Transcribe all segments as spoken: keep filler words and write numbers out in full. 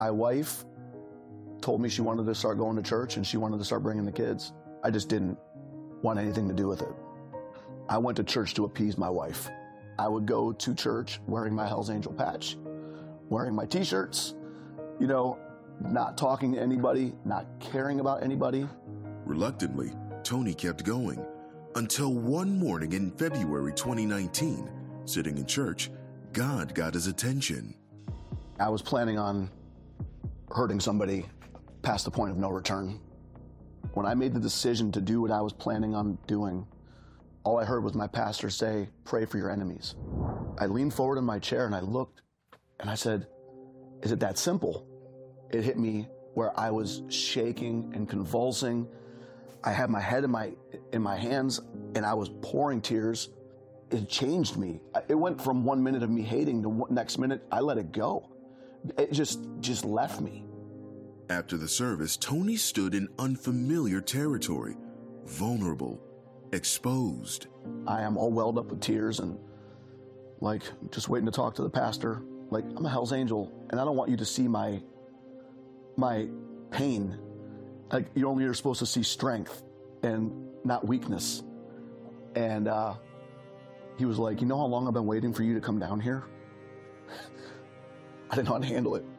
My wife told me she wanted to start going to church and she wanted to start bringing the kids. I just didn't want anything to do with it. I went to church to appease my wife. I would go to church wearing my Hell's Angel patch, wearing my t-shirts, you know, not talking to anybody, not caring about anybody. Reluctantly, Tony kept going until one morning in February twenty nineteen, sitting in church, God got his attention. I was planning on hurting somebody past the point of no return. When I made the decision to do what I was planning on doing, all I heard was my pastor say, "Pray for your enemies." I leaned forward in my chair and I looked and I said, "Is it that simple?" It hit me where I was shaking and convulsing. I had my head in my in my hands and I was pouring tears. It changed me. It went from one minute of me hating to one, next minute I let it go. It just just left me. After the service, Tony stood in unfamiliar territory, vulnerable, exposed. I am all welled up with tears and like just waiting to talk to the pastor. Like, I'm a Hell's Angel and I don't want you to see my my pain. Like, you only are supposed to see strength and not weakness. And uh, he was like, "You know how long I've been waiting for you to come down here?" I didn't know how to handle it.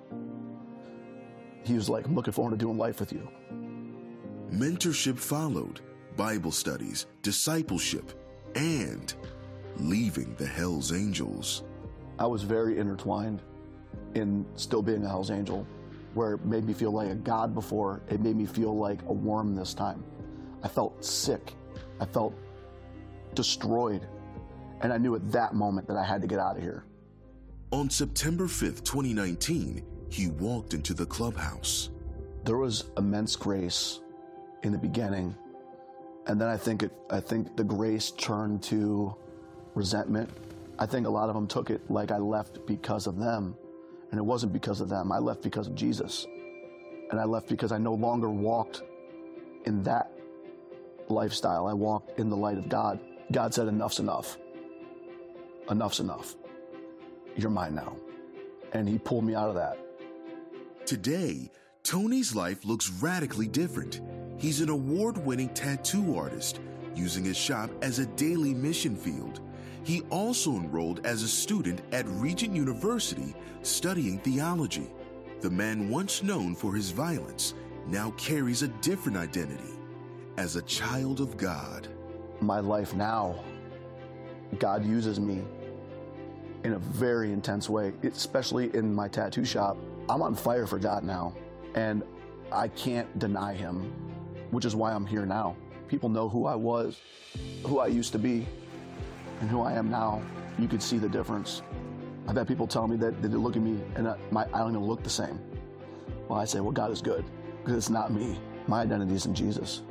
He was like, "I'm looking forward to doing life with you." Mentorship followed, Bible studies, discipleship, and leaving the Hell's Angels. I was very intertwined in still being a Hell's Angel, where it made me feel like a god before. It made me feel like a worm this time. I felt sick. I felt destroyed. And I knew at that moment that I had to get out of here. On September fifth, twenty nineteen, he walked into the clubhouse. There was immense grace in the beginning. And then I think it, I think the grace turned to resentment. I think a lot of them took it like I left because of them. And it wasn't because of them. I left because of Jesus. And I left because I no longer walked in that lifestyle. I walked in the light of God. God said, "Enough's enough. Enough's enough. You're mine now." And he pulled me out of that. Today, Tony's life looks radically different. He's an award-winning tattoo artist, using his shop as a daily mission field. He also enrolled as a student at Regent University studying theology. The man once known for his violence now carries a different identity as a child of God. My life now, God uses me in a very intense way, especially in my tattoo shop. I'm on fire for God now, and I can't deny him, which is why I'm here now. People know who I was, who I used to be, and who I am now. You could see the difference. I've had people tell me that, that they look at me and I, my, I don't even look the same. Well, I say, well, God is good, because it's not me. My identity is in Jesus,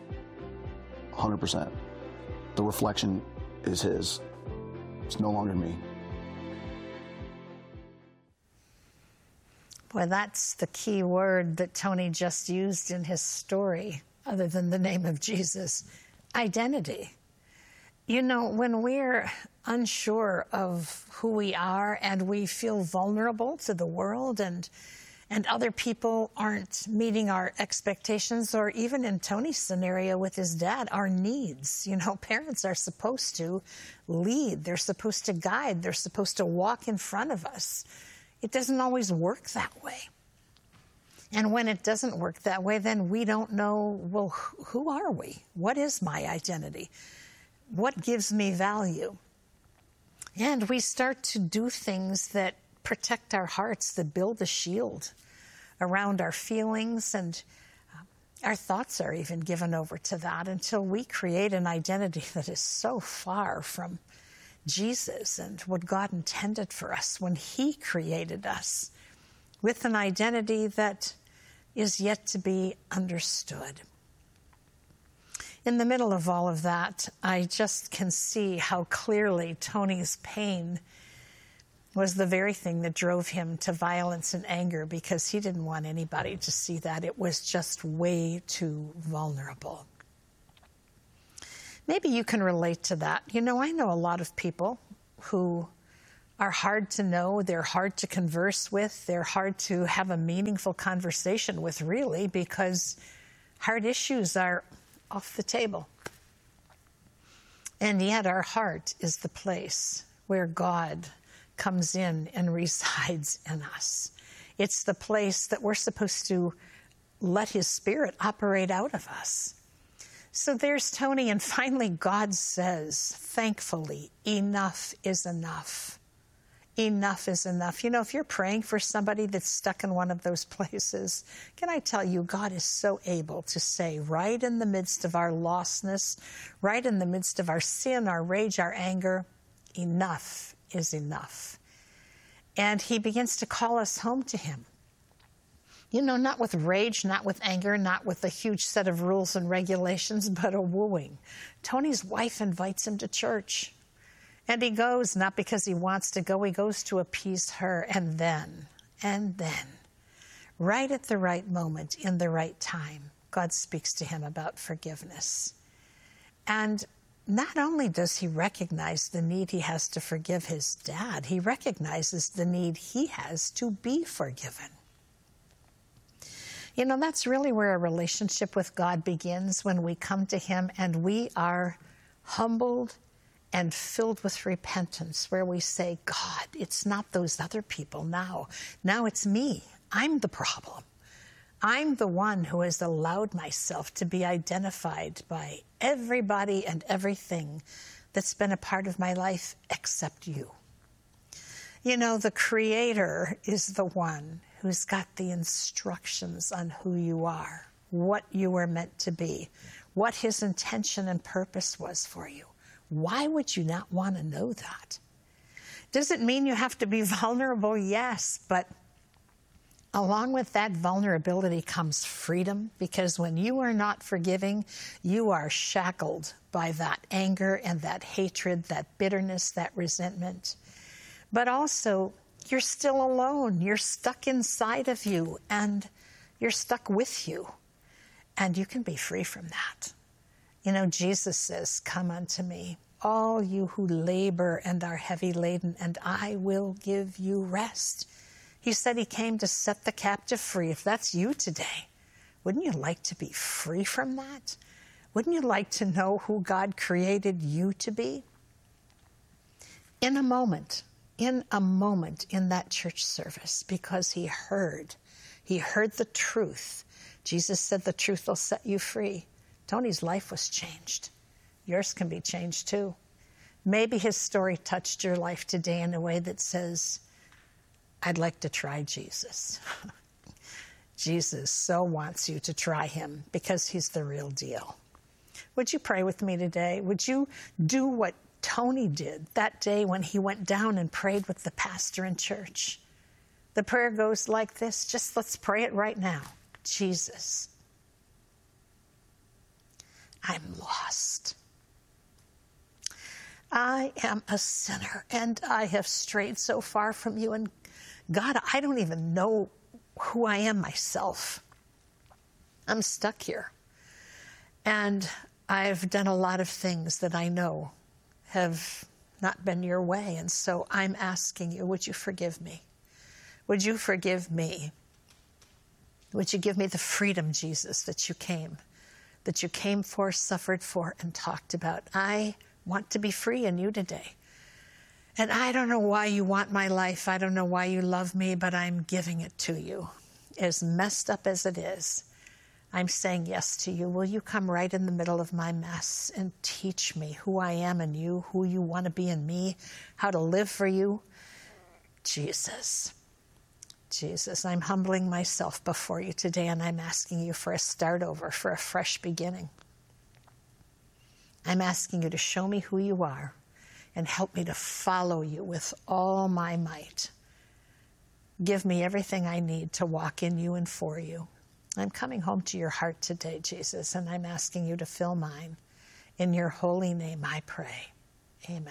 one hundred percent. The reflection is his. It's no longer me. Boy, that's the key word that Tony just used in his story, other than the name of Jesus: identity. You know, when we're unsure of who we are and we feel vulnerable to the world and and other people aren't meeting our expectations, or even in Tony's scenario with his dad, our needs. You know, parents are supposed to lead. They're supposed to guide. They're supposed to walk in front of us. It doesn't always work that way. And when it doesn't work that way, then we don't know, well, who are we? What is my identity? What gives me value? And we start to do things that protect our hearts, that build a shield around our feelings, and uh, our thoughts are even given over to that until we create an identity that is so far from Jesus and what God intended for us when he created us, with an identity that is yet to be understood. In the middle of all of that, I just can see how clearly Tony's pain was the very thing that drove him to violence and anger, because he didn't want anybody to see that. It was just way too vulnerable. Maybe you can relate to that. You know, I know a lot of people who are hard to know, they're hard to converse with, they're hard to have a meaningful conversation with, really, because hard issues are off the table. And yet our heart is the place where God comes in and resides in us. It's the place that we're supposed to let his Spirit operate out of us. So there's Tony, and finally God says, thankfully, enough is enough. Enough is enough. You know, if you're praying for somebody that's stuck in one of those places, can I tell you, God is so able to say, right in the midst of our lostness, right in the midst of our sin, our rage, our anger, enough is enough. And he begins to call us home to him. You know, not with rage, not with anger, not with a huge set of rules and regulations, but a wooing. Tony's wife invites him to church. And he goes, not because he wants to go, he goes to appease her. And then, and then, right at the right moment, in the right time, God speaks to him about forgiveness. And not only does he recognize the need he has to forgive his dad, he recognizes the need he has to be forgiven. You know, that's really where a relationship with God begins, when we come to him and we are humbled and filled with repentance, where we say, God, it's not those other people now. Now it's me. I'm the problem. I'm the one who has allowed myself to be identified by everybody and everything that's been a part of my life except you. You know, the Creator is the one who's got the instructions on who you are, what you were meant to be, what his intention and purpose was for you. Why would you not want to know that? Does it mean you have to be vulnerable? Yes, but along with that vulnerability comes freedom, because when you are not forgiving, you are shackled by that anger and that hatred, that bitterness, that resentment. But also, you're still alone. You're stuck inside of you, and you're stuck with you. And you can be free from that. You know, Jesus says, come unto me, all you who labor and are heavy laden, and I will give you rest. He said he came to set the captive free. If that's you today, wouldn't you like to be free from that? Wouldn't you like to know who God created you to be? In a moment, in a moment in that church service, because he heard, he heard the truth. Jesus said the truth will set you free. Tony's life was changed. Yours can be changed too. Maybe his story touched your life today in a way that says, I'd like to try Jesus. Jesus so wants you to try him because he's the real deal. Would you pray with me today? Would you do what Tony did that day when he went down and prayed with the pastor in church? The prayer goes like this. Just let's pray it right now. Jesus, I'm lost. I am a sinner, and I have strayed so far from you. And God, I don't even know who I am myself. I'm stuck here. And I've done a lot of things that I know have not been your way. And so I'm asking you, would you forgive me? Would you forgive me? Would you give me the freedom, Jesus, that you came, that you came for, suffered for, and talked about? I want to be free in you today. And I don't know why you want my life. I don't know why you love me, but I'm giving it to you. As messed up as it is, I'm saying yes to you. Will you come right in the middle of my mess and teach me who I am in you, who you want to be in me, how to live for you? Jesus, Jesus, I'm humbling myself before you today, and I'm asking you for a start over, for a fresh beginning. I'm asking you to show me who you are and help me to follow you with all my might. Give me everything I need to walk in you and for you. I'm coming home to your heart today, Jesus, and I'm asking you to fill mine. In your holy name I pray. Amen.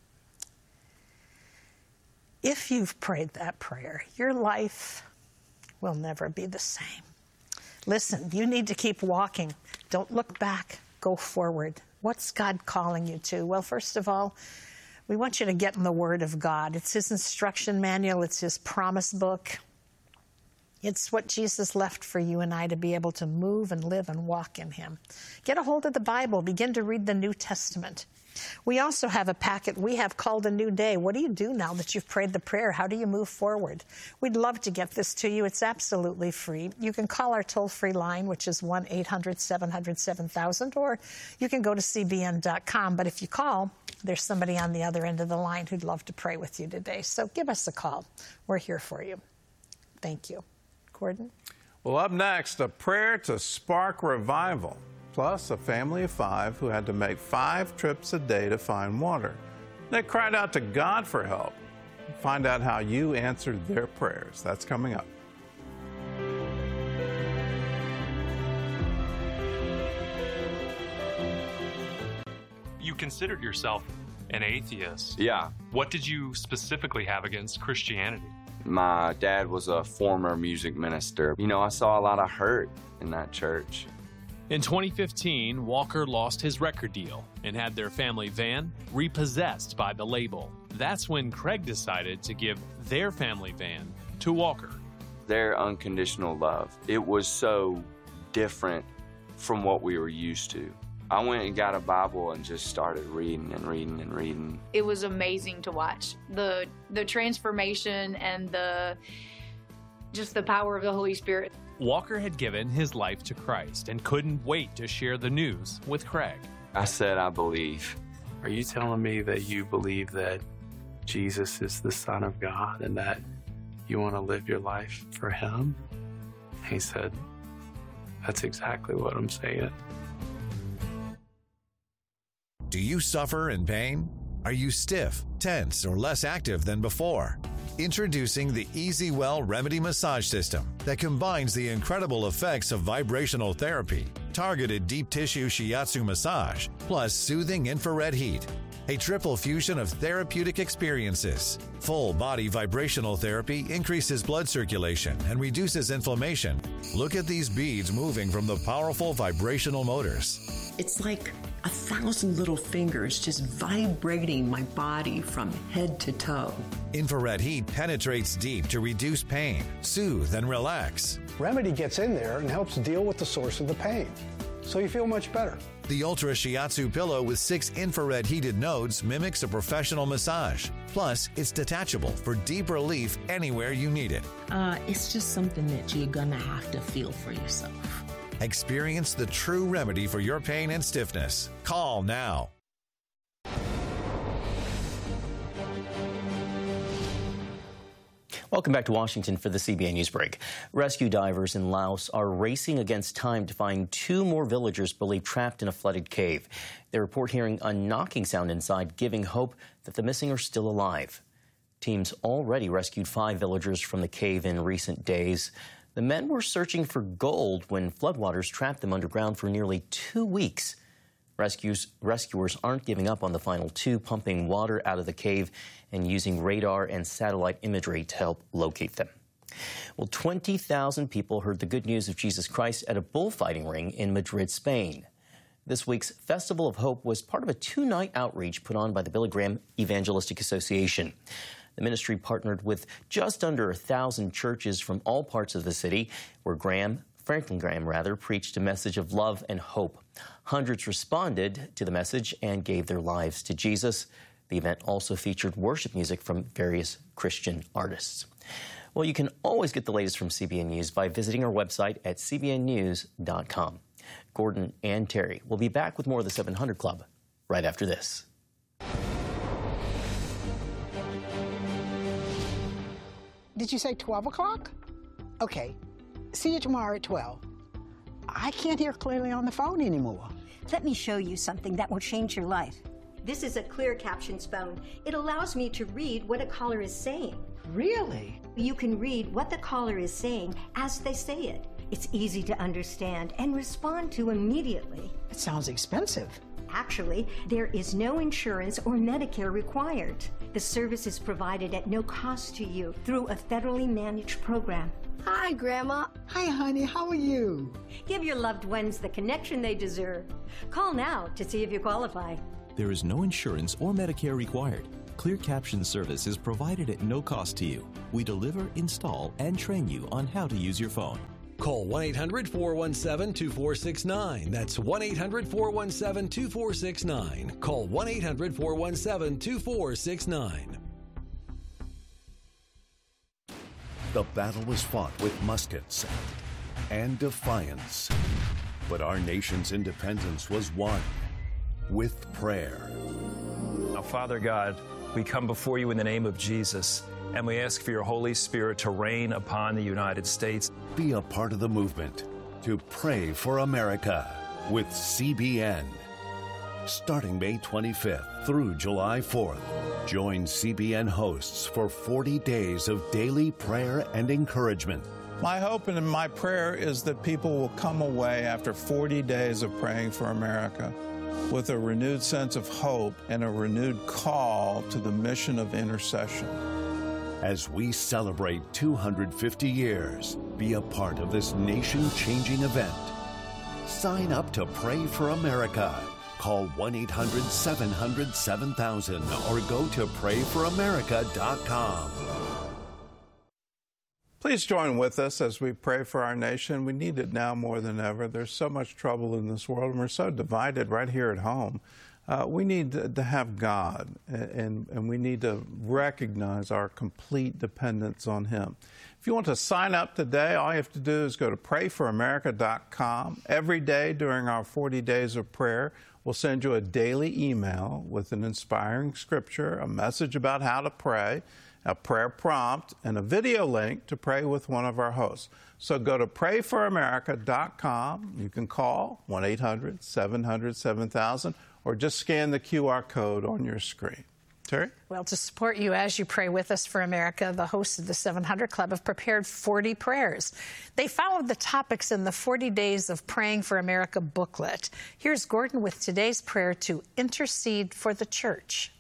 If you've prayed that prayer, your life will never be the same. Listen, you need to keep walking. Don't look back. Go forward. What's God calling you to? Well, first of all, We want you to get in the Word of God. It's His instruction manual. It's His promise book. It's what Jesus left for you and I to be able to move and live and walk in Him. Get a hold of the Bible. Begin to read the New Testament. We also have a packet we have called A New Day. What do you do now that you've prayed the prayer? How do you move forward? We'd love to get this to you. It's absolutely free. You can call our toll-free line, which is one eight hundred seven hundred seven thousand, or you can go to c b n dot com. But if you call, there's somebody on the other end of the line who'd love to pray with you today. So give us a call. We're here for you. Thank you. Gordon? Well, up next, a prayer to spark revival. Plus, a family of five who had to make five trips a day to find water. They cried out to God for help. Find out how you answered their prayers. That's coming up. You considered yourself an atheist. Yeah. What did you specifically have against Christianity? My dad was a former music minister. You know, I saw a lot of hurt in that church. In twenty fifteen, Walker lost his record deal and had their family van repossessed by the label. That's when Craig decided to give their family van to Walker. Their unconditional love, it was so different from what we were used to. I went and got a Bible and just started reading and reading and reading. It was amazing to watch. The the transformation and the just the power of the Holy Spirit. Walker had given his life to Christ and couldn't wait to share the news with Craig. I said, I believe. Are you telling me that you believe that Jesus is the Son of God and that you want to live your life for Him? He said, that's exactly what I'm saying. Do you suffer in pain? Are you stiff, tense, or less active than before? Introducing the EasyWell Remedy Massage System that combines the incredible effects of vibrational therapy, targeted deep tissue shiatsu massage, plus soothing infrared heat. A triple fusion of therapeutic experiences. Full body vibrational therapy increases blood circulation and reduces inflammation. Look at these beads moving from the powerful vibrational motors. It's like a thousand little fingers just vibrating my body from head to toe. Infrared heat penetrates deep to reduce pain, soothe, and relax. Remedy gets in there and helps deal with the source of the pain, so you feel much better. The Ultra Shiatsu pillow with six infrared heated nodes mimics a professional massage. Plus, it's detachable for deep relief anywhere you need it. Uh, it's just something that you're gonna have to feel for yourself. Experience the true remedy for your pain and stiffness. Call now. Welcome back to Washington for the C B N News Break. Rescue divers in Laos are racing against time to find two more villagers believed trapped in a flooded cave. They report hearing a knocking sound inside, giving hope that the missing are still alive. Teams already rescued five villagers from the cave in recent days. The men were searching for gold when floodwaters trapped them underground for nearly two weeks. Rescues, rescuers aren't giving up on the final two, pumping water out of the cave and using radar and satellite imagery to help locate them. Well, twenty thousand people heard the good news of Jesus Christ at a bullfighting ring in Madrid, Spain. This week's Festival of Hope was part of a two-night outreach put on by the Billy Graham Evangelistic Association. The ministry partnered with just under a thousand churches from all parts of the city, where Graham, Franklin Graham rather, preached a message of love and hope. Hundreds responded to the message and gave their lives to Jesus. The event also featured worship music from various Christian artists. Well, you can always get the latest from C B N News by visiting our website at c b n news dot com. Gordon and Terry will be back with more of the seven hundred Club right after this. Did you say twelve o'clock? Okay. See you tomorrow at twelve. I can't hear clearly on the phone anymore. Let me show you something that will change your life. This is a clear captions phone. It allows me to read what a caller is saying. Really? You can read what the caller is saying as they say it. It's easy to understand and respond to immediately. It sounds expensive. Actually, there is no insurance or Medicare required. The service is provided at no cost to you through a federally managed program. Hi, Grandma. Hi, honey. How are you? Give your loved ones the connection they deserve. Call now to see if you qualify. There is no insurance or Medicare required. Clear caption service is provided at no cost to you. We deliver, install, and train you on how to use your phone. Call one eight hundred, four one seven, two four six nine. That's one eight hundred, four one seven, two four six nine. Call one eight hundred, four one seven, two four six nine. The battle was fought with muskets and defiance. But our nation's independence was won with prayer. Now, Father God, we come before you in the name of Jesus, and we ask for your Holy Spirit to reign upon the United States. Be a part of the movement to pray for America with C B N. Starting May twenty-fifth through July fourth, join C B N hosts for forty days of daily prayer and encouragement. My hope and my prayer is that people will come away after forty days of praying for America with a renewed sense of hope and a renewed call to the mission of intercession. As we celebrate two hundred fifty years, be a part of this nation-changing event. Sign up to Pray for America. Call one eight hundred, seven hundred, seven thousand or go to pray for america dot com. Please join with us as we pray for our nation. We need it now more than ever. There's so much trouble in this world, and we're so divided right here at home. Uh, we need to, to have God, and, and we need to recognize our complete dependence on Him. If you want to sign up today, all you have to do is go to pray for america dot com. Every day during our forty days of prayer, we'll send you a daily email with an inspiring scripture, a message about how to pray, a prayer prompt, and a video link to pray with one of our hosts. So go to pray for america dot com. You can call one eight hundred, seven hundred, seven thousand or just scan the Q R code on your screen. Terry? Well, to support you as you pray with us for America, the hosts of the seven hundred Club have prepared forty prayers. They followed the topics in the forty Days of Praying for America booklet. Here's Gordon with today's prayer to intercede for the church.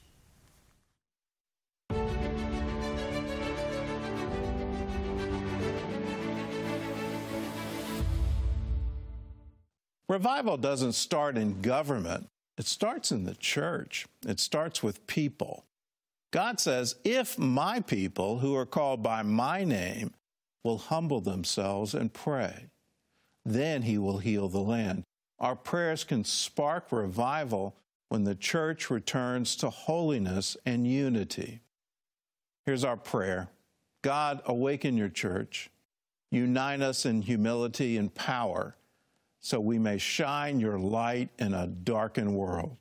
Revival doesn't start in government. It starts in the church. It starts with people. God says, if my people who are called by my name will humble themselves and pray, then He will heal the land. Our prayers can spark revival when the church returns to holiness and unity. Here's our prayer. God, awaken your church. Unite us in humility and power, so we may shine your light in a darkened world.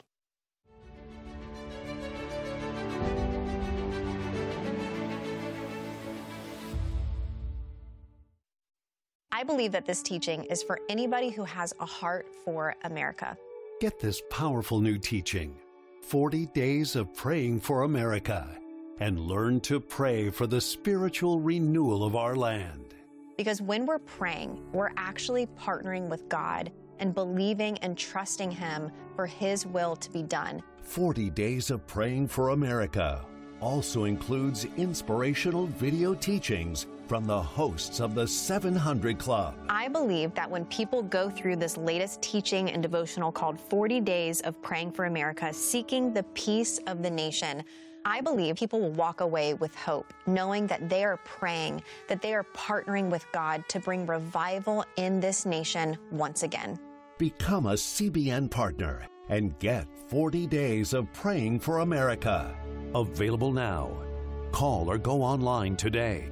I believe that this teaching is for anybody who has a heart for America. Get this powerful new teaching, forty Days of Praying for America, and learn to pray for the spiritual renewal of our land. Because when we're praying, we're actually partnering with God and believing and trusting Him for His will to be done. forty Days of Praying for America also includes inspirational video teachings from the hosts of the seven hundred Club. I believe that when people go through this latest teaching and devotional called forty Days of Praying for America, seeking the peace of the nation, I believe people will walk away with hope, knowing that they are praying, that they are partnering with God to bring revival in this nation once again. Become a C B N partner and get forty Days of Praying for America. Available now. Call or go online today.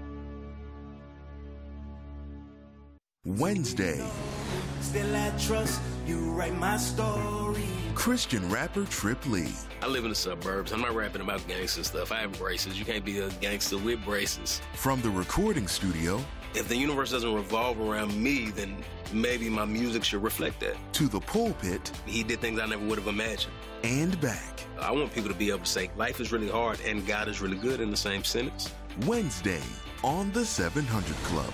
Wednesday. Still I trust you, write my story. Christian rapper Trip Lee. I live in the suburbs. I'm not rapping about gangster stuff. I have braces. You can't be a gangster with braces. From the recording studio. If the universe doesn't revolve around me, then maybe my music should reflect that. To the pulpit. He did things I never would have imagined. And back. I want people to be able to say life is really hard and God is really good in the same sentence. Wednesday on the seven hundred Club.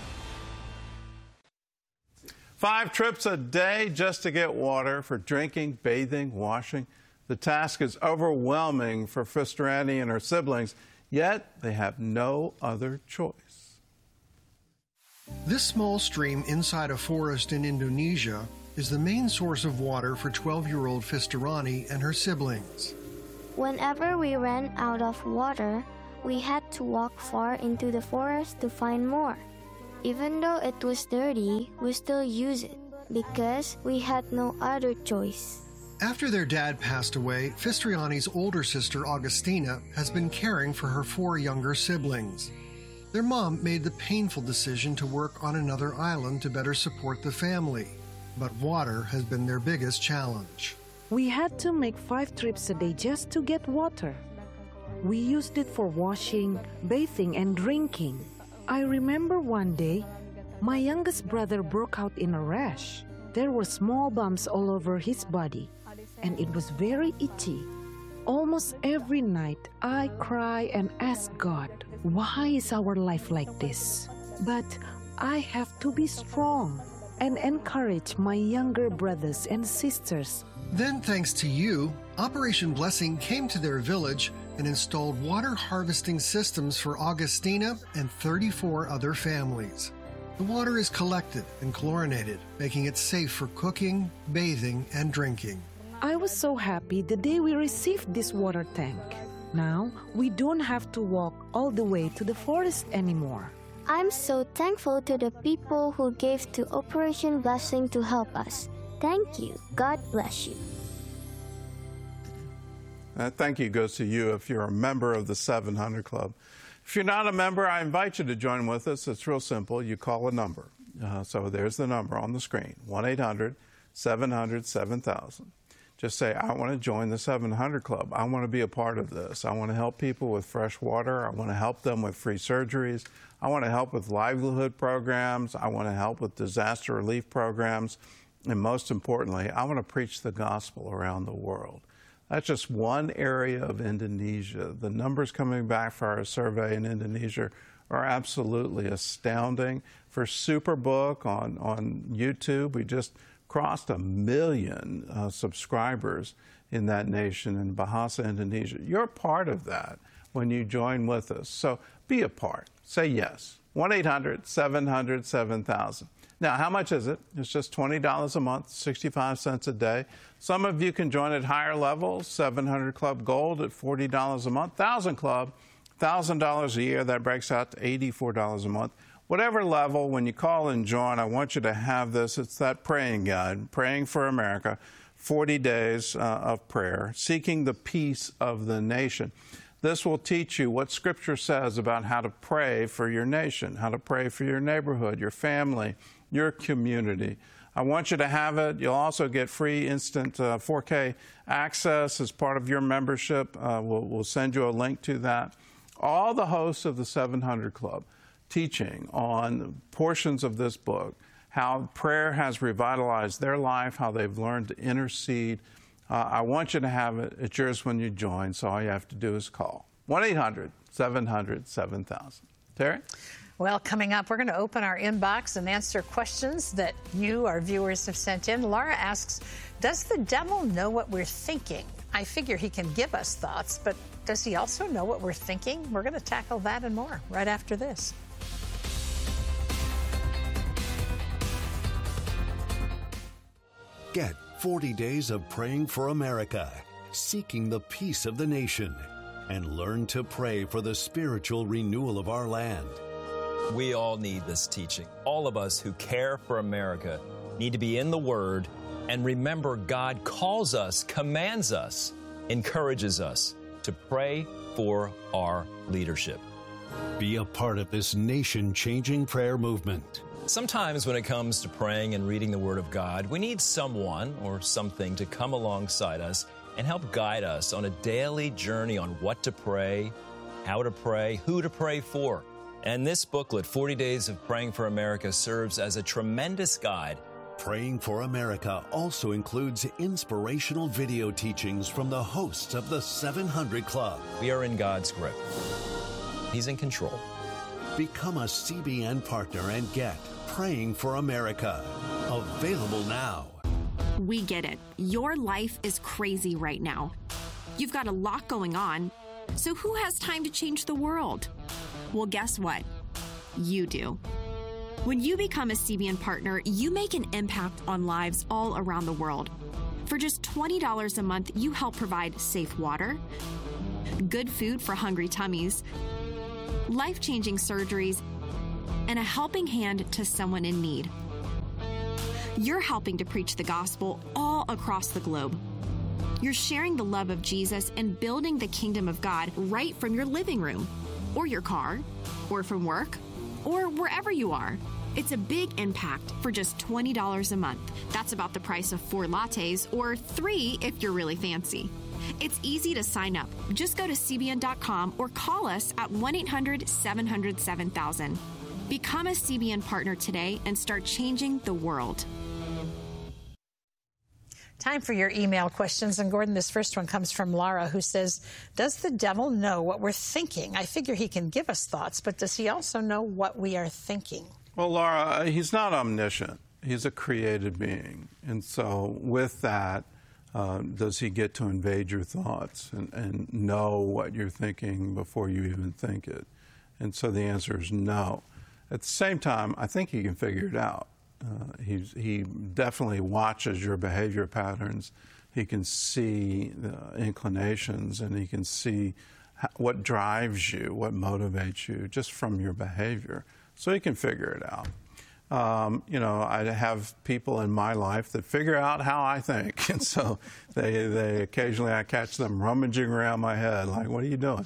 Five trips a day just to get water for drinking, bathing, washing. The task is overwhelming for Fisterani and her siblings, yet they have no other choice. This small stream inside a forest in Indonesia is the main source of water for twelve-year-old Fisterani and her siblings. Whenever we ran out of water, we had to walk far into the forest to find more. Even though it was dirty, we still used it because we had no other choice. After their dad passed away, Fistriani's older sister Augustina has been caring for her four younger siblings. Their mom made the painful decision to work on another island to better support the family, but water has been their biggest challenge. We had to make five trips a day just to get water. We used it for washing, bathing, and drinking. I remember one day, my youngest brother broke out in a rash. There were small bumps all over his body, and it was very itchy. Almost every night, I cry and ask God, why is our life like this? But I have to be strong and encourage my younger brothers and sisters. Then, thanks to you, Operation Blessing came to their village and installed water harvesting systems for Augustina and thirty-four other families. The water is collected and chlorinated, making it safe for cooking, bathing, and drinking. I was so happy the day we received this water tank. Now, we don't have to walk all the way to the forest anymore. I'm so thankful to the people who gave to Operation Blessing to help us. Thank you. God bless you. That thank you goes to you if you're a member of the seven hundred Club. If you're not a member, I invite you to join with us. It's real simple. You call a number. Uh, so there's the number on the screen, one eight hundred seven hundred seven thousand. Just say, I want to join the seven hundred Club. I want to be a part of this. I want to help people with fresh water. I want to help them with free surgeries. I want to help with livelihood programs. I want to help with disaster relief programs. And most importantly, I want to preach the gospel around the world. That's just one area of Indonesia. The numbers coming back for our survey in Indonesia are absolutely astounding. For Superbook on, on YouTube, we just crossed a million uh, subscribers in that nation, in Bahasa, Indonesia. You're part of that when you join with us. So be a part. Say yes. one eight hundred seven hundred seven thousand. Now, how much is it? It's just twenty dollars a month, sixty-five cents a day. Some of you can join at higher levels, seven hundred Club Gold at forty dollars a month, one thousand Club, one thousand dollars a year. That breaks out to eighty-four dollars a month. Whatever level, when you call and join, I want you to have this. It's that praying guide, Praying for America, forty days uh, of prayer, seeking the peace of the nation. This will teach you what Scripture says about how to pray for your nation, how to pray for your neighborhood, your family, your community. I want you to have it. You'll also get free instant uh, four K access as part of your membership. Uh, we'll, we'll send you a link to that. All the hosts of the seven hundred Club teaching on portions of this book, how prayer has revitalized their life, how they've learned to intercede. Uh, I want you to have it. It's yours when you join, so all you have to do is call. one eight hundred seven hundred seven thousand. Terry? Well, coming up, we're going to open our inbox and answer questions that you, our viewers, have sent in. Laura asks, does the devil know what we're thinking? I figure he can give us thoughts, but does he also know what we're thinking? We're going to tackle that and more right after this. Get forty days of Praying for America, seeking the peace of the nation, and learn to pray for the spiritual renewal of our land. We all need this teaching. All of us who care for America need to be in the Word and remember God calls us, commands us, encourages us to pray for our leadership. Be a part of this nation-changing prayer movement. Sometimes when it comes to praying and reading the Word of God, we need someone or something to come alongside us and help guide us on a daily journey on what to pray, how to pray, who to pray for. And this booklet, forty days of Praying for America, serves as a tremendous guide. Praying for America also includes inspirational video teachings from the hosts of the seven hundred Club. We are in God's grip. He's in control. Become a C B N partner and get Praying for America. Available now. We get it. Your life is crazy right now. You've got a lot going on. So who has time to change the world? Well, guess what? You do. When you become a C B N partner, you make an impact on lives all around the world. For just twenty dollars a month, you help provide safe water, good food for hungry tummies, life-changing surgeries, and a helping hand to someone in need. You're helping to preach the gospel all across the globe. You're sharing the love of Jesus and building the kingdom of God right from your living room, or your car, or from work, or wherever you are. It's a big impact for just twenty dollars a month. That's about the price of four lattes, or three if you're really fancy. It's easy to sign up. Just go to C B N dot com or call us at one eight hundred seven hundred seven thousand. Become a C B N partner today and start changing the world. Time for your email questions. And Gordon, this first one comes from Laura, who says, does the devil know what we're thinking? I figure he can give us thoughts, but does he also know what we are thinking? Well, Laura, he's not omniscient. He's a created being. And so with that, uh, does he get to invade your thoughts and, and know what you're thinking before you even think it? And so the answer is no. At the same time, I think he can figure it out. Uh, he's, he definitely watches your behavior patterns. He can see the inclinations, and he can see how, what drives you, what motivates you, just from your behavior. So he can figure it out. Um, you know, I have people in my life that figure out how I think, and so they, they occasionally I catch them rummaging around my head, like, what are you doing?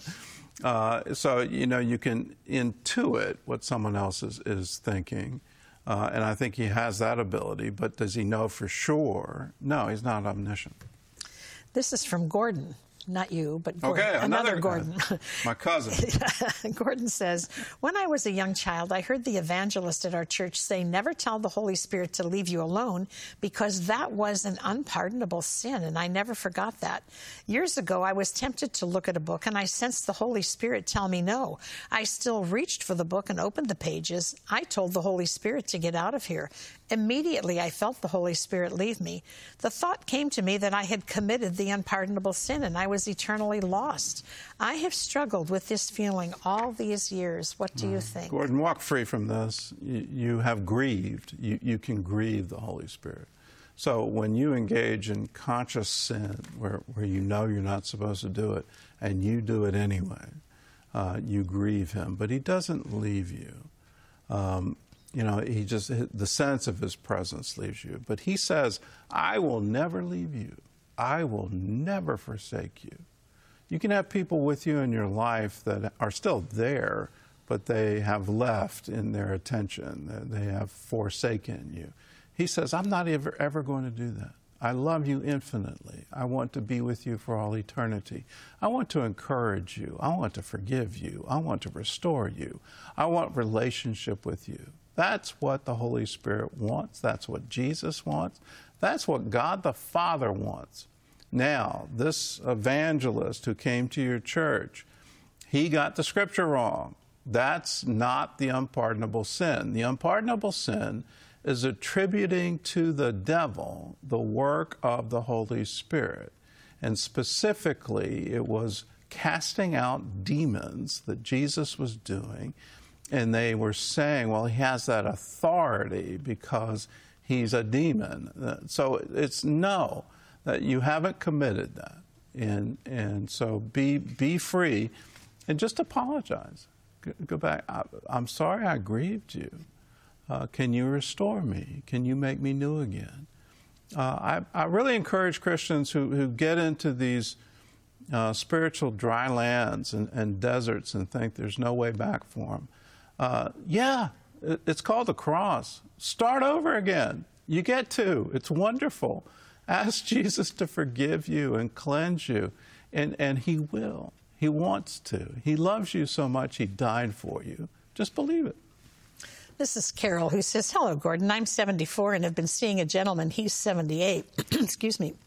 Uh, so, you know, you can intuit what someone else is, is thinking. Uh, and I think he has that ability, but does he know for sure? No, he's not omniscient. This is from Gordon. Not you, but Gordon. Okay, another, another Gordon. My cousin. Gordon says, when I was a young child, I heard the evangelist at our church say, never tell the Holy Spirit to leave you alone, because that was an unpardonable sin, and I never forgot that. Years ago, I was tempted to look at a book, and I sensed the Holy Spirit tell me no. I still reached for the book and opened the pages. I told the Holy Spirit to get out of here. Immediately, I felt the Holy Spirit leave me. The thought came to me that I had committed the unpardonable sin, and I was eternally lost. I have struggled with this feeling all these years. What do you think? Gordon, walk free from this. You, you have grieved. You, you can grieve the Holy Spirit. So when you engage in conscious sin, where, where you know you're not supposed to do it, and you do it anyway, uh, you grieve him. But he doesn't leave you. Um, You know, he just, the sense of his presence leaves you. But he says, I will never leave you. I will never forsake you. You can have people with you in your life that are still there, but they have left in their attention. They have forsaken you. He says, I'm not ever, ever going to do that. I love you infinitely. I want to be with you for all eternity. I want to encourage you. I want to forgive you. I want to restore you. I want relationship with you. That's what the Holy Spirit wants. That's what Jesus wants. That's what God the Father wants. Now, this evangelist who came to your church, he got the scripture wrong. That's not the unpardonable sin. The unpardonable sin is attributing to the devil the work of the Holy Spirit. And specifically, it was casting out demons that Jesus was doing. And they were saying, well, he has that authority because he's a demon. So it's no, that you haven't committed that. And and so be be free and just apologize. Go back. I, I'm sorry I grieved you. Uh, can you restore me? Can you make me new again? Uh, I, I really encourage Christians who, who get into these uh, spiritual dry lands and, and deserts and think there's no way back for them. Uh, yeah, it, it's called the cross. Start over again. You get to. It's wonderful. Ask Jesus to forgive you and cleanse you, and, and he will. He wants to. He loves you so much, he died for you. Just believe it. This is Carol, who says, hello, Gordon. I'm seventy-four and have been seeing a gentleman. He's seventy-eight. Excuse me.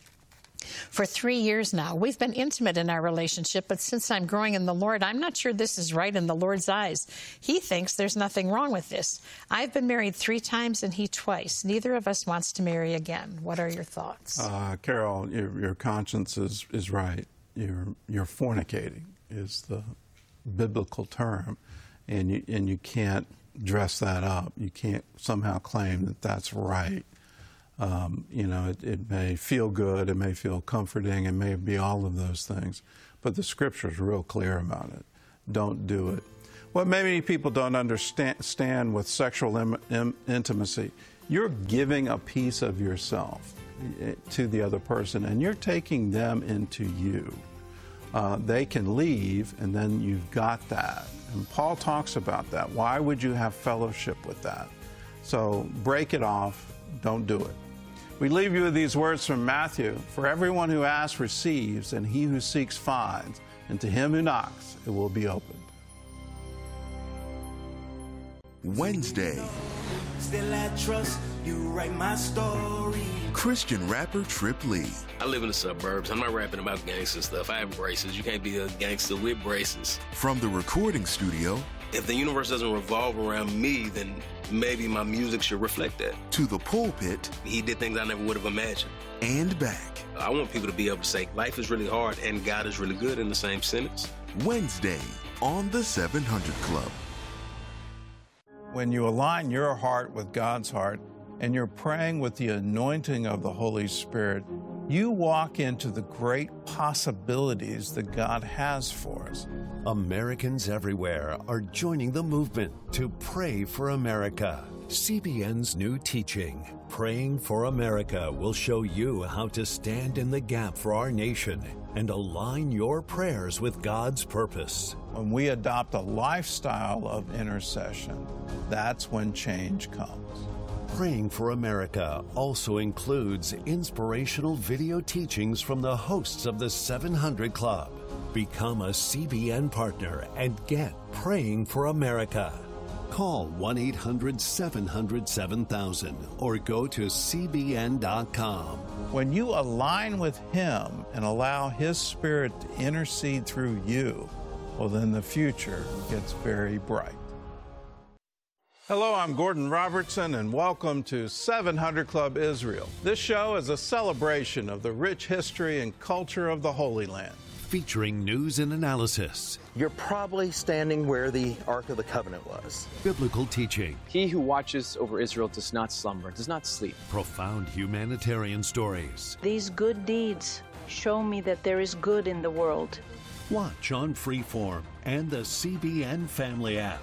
For three years now. We've been intimate in our relationship, but since I'm growing in the Lord, I'm not sure this is right in the Lord's eyes. He thinks there's nothing wrong with this. I've been married three times and he twice. Neither of us wants to marry again. What are your thoughts? Uh, Carol, your, your conscience is, is right. You're, you're fornicating is the biblical term, and you, and you can't dress that up. You can't somehow claim that that's right. Um, you know, it, it may feel good, it may feel comforting, it may be all of those things, but the Scripture is real clear about it. Don't do it. What many people don't understand with sexual im- im- intimacy, you're giving a piece of yourself to the other person, and you're taking them into you. Uh, they can leave, and then you've got that. And Paul talks about that. Why would you have fellowship with that? So break it off. Don't do it. We leave you with these words from Matthew. For everyone who asks receives, and he who seeks finds, and to him who knocks it will be opened. Wednesday. Still I trust you, write my story. Christian rapper Trip Lee. I live in the suburbs. I'm not rapping about gangster stuff. I have braces. You can't be a gangster with braces. From the recording studio. If the universe doesn't revolve around me, then maybe my music should reflect that. To the pulpit. He did things I never would have imagined. And back. I want people to be able to say life is really hard and God is really good in the same sentence. Wednesday on the seven hundred Club. When you align your heart with God's heart and you're praying with the anointing of the Holy Spirit, you walk into the great possibilities that God has for us. Americans everywhere are joining the movement to pray for America. C B N's new teaching, Praying for America, will show you how to stand in the gap for our nation and align your prayers with God's purpose. When we adopt a lifestyle of intercession, that's when change comes. Praying for America also includes inspirational video teachings from the hosts of the seven hundred Club. Become a C B N partner and get Praying for America. Call one eight hundred seven hundred seven thousand or go to C B N dot com. When you align with Him and allow His Spirit to intercede through you, well, then the future gets very bright. Hello, I'm Gordon Robertson, and welcome to seven hundred Club Israel. This show is a celebration of the rich history and culture of the Holy Land. Featuring news and analysis. You're probably standing where the Ark of the Covenant was. Biblical teaching. He who watches over Israel does not slumber, does not sleep. Profound humanitarian stories. These good deeds show me that there is good in the world. Watch on Freeform and the C B N Family app.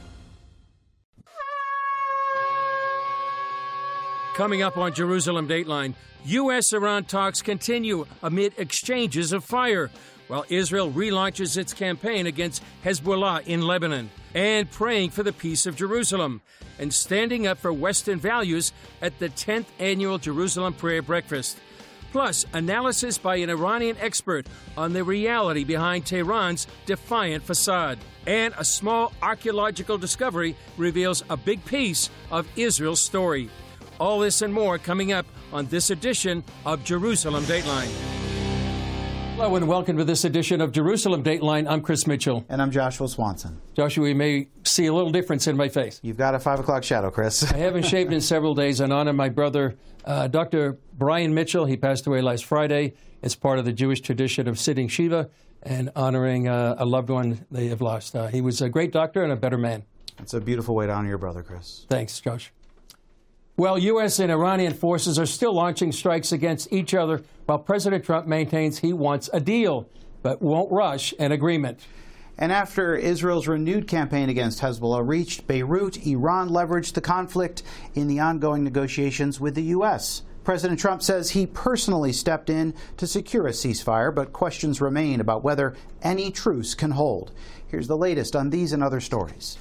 Coming up on Jerusalem Dateline, U S Iran talks continue amid exchanges of fire, while Israel relaunches its campaign against Hezbollah in Lebanon, and praying for the peace of Jerusalem, and standing up for Western values at the tenth Annual Jerusalem Prayer Breakfast. Plus, analysis by an Iranian expert on the reality behind Tehran's defiant facade. And a small archaeological discovery reveals a big piece of Israel's story. All this and more coming up on this edition of Jerusalem Dateline. Hello and welcome to this edition of Jerusalem Dateline. I'm Chris Mitchell. And I'm Joshua Swanson. Joshua, we may see a little difference in my face. You've got a five o'clock shadow, Chris. I haven't shaved in several days in honor of my brother, uh, Doctor Brian Mitchell. He passed away last Friday. It's part of the Jewish tradition of sitting Shiva and honoring uh, a loved one they have lost. Uh, he was a great doctor and a better man. It's a beautiful way to honor your brother, Chris. Thanks, Josh. Well, U S and Iranian forces are still launching strikes against each other while President Trump maintains he wants a deal, but won't rush an agreement. And after Israel's renewed campaign against Hezbollah reached Beirut, Iran leveraged the conflict in the ongoing negotiations with the U S. President Trump says he personally stepped in to secure a ceasefire, but questions remain about whether any truce can hold. Here's the latest on these and other stories.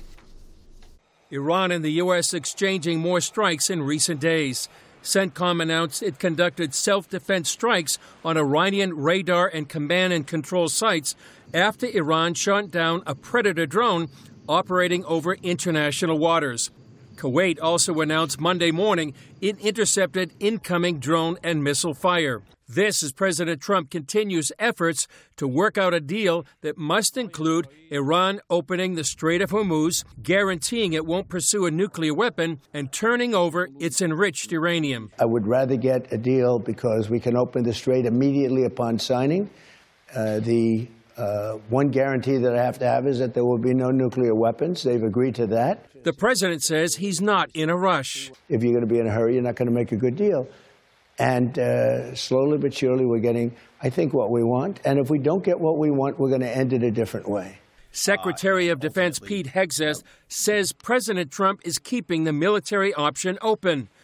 Iran and the U S exchanging more strikes in recent days. CENTCOM announced it conducted self-defense strikes on Iranian radar and command and control sites after Iran shot down a Predator drone operating over international waters. Kuwait also announced Monday morning it intercepted incoming drone and missile fire. This as President Trump continues efforts to work out a deal that must include Iran opening the Strait of Hormuz, guaranteeing it won't pursue a nuclear weapon, and turning over its enriched uranium. I would rather get a deal because we can open the strait immediately upon signing. Uh, the Uh, one guarantee that I have to have is that there will be no nuclear weapons. They've agreed to that. The president says he's not in a rush. If you're going to be in a hurry, you're not going to make a good deal. And uh, slowly but surely, we're getting, I think, what we want. And if we don't get what we want, we're going to end it a different way. Secretary of Defense Pete Hegseth says President Trump is keeping the military option open.